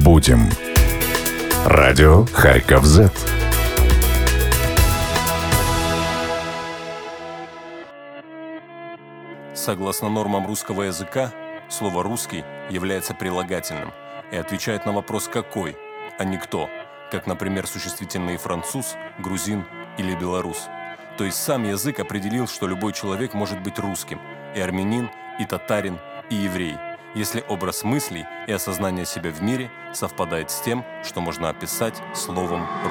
Будем. Радио Харьков Z. Согласно нормам русского языка, слово «русский» является прилагательным и отвечает на вопрос «какой», а не «кто», как, например, существительные «француз», «грузин» или «белорус». То есть сам язык определил, что любой человек может быть русским, и армянин, и татарин, и еврей, если образ мыслей и осознание себя в мире совпадает с тем, что можно описать словом